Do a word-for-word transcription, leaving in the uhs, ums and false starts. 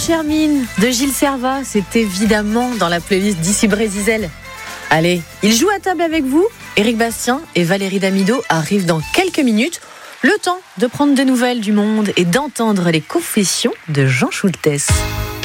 chère mine de Gilles Servat, c'est évidemment dans la playlist d'Ici Brésil. Allez, il joue à table avec vous. Éric Bastien et Valérie Damido arrivent dans quelques minutes. Le temps de prendre des nouvelles du monde et d'entendre les confessions de Jean Schultes.